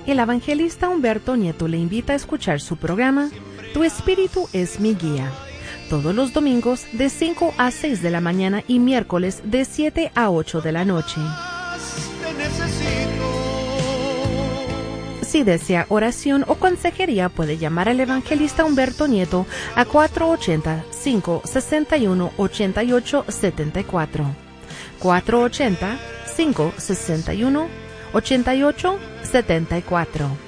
El evangelista Humberto Nieto le invita a escuchar su programa Tu Espíritu es mi guía, todos los domingos de 5 a 6 de la mañana y miércoles de 7 a 8 de la noche. Si desea oración o consejería, puede llamar al evangelista Humberto Nieto a 480-561-8874. 480-561-8874.